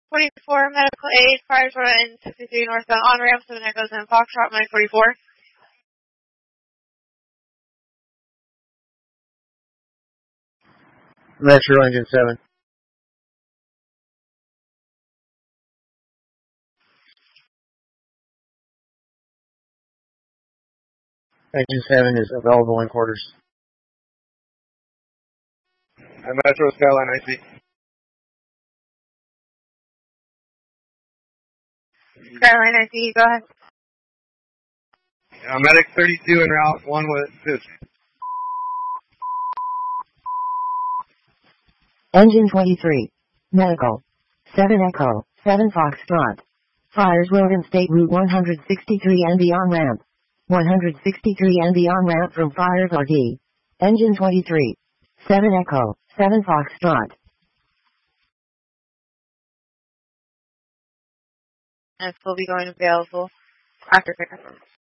44 medical aid, fire Florida in 63 northbound on ramp, 7 Echoes and Foxtrot, Mike 44. Metro engine 7. Engine 7 is available in quarters. Metro Skyline IC. Skyline IC, go ahead. Medic 32 en route, 1 with assist. Engine 23. Medical. 7 Echo, 7 Foxtrot. Fires William State Route 163 and beyond ramp. 163 and beyond ramp from fires RD. Engine 23. 7 Echo, 7 Foxtrot. And will be going available after pickup.